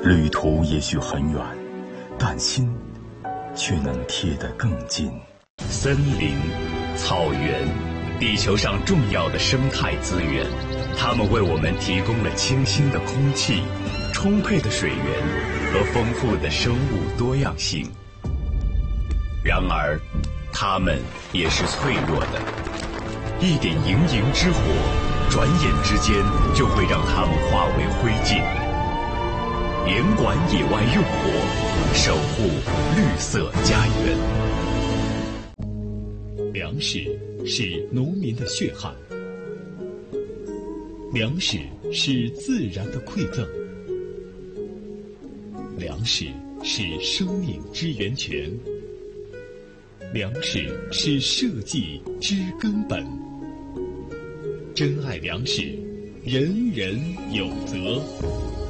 旅途也许很远，但心却能贴得更近。 森林、草原，地球上重要的生态资源，它们为我们提供了清新的空气、充沛的水源和丰富的生物多样性。然而，它们也是脆弱的，一点营营之火，转眼之间就会让它们化为灰烬。严管野外用火，守护绿色家园。粮食是农民的血汗，粮食是自然的馈赠，粮食是生命之源泉，粮食是社稷之根本。珍爱粮食，人人有责。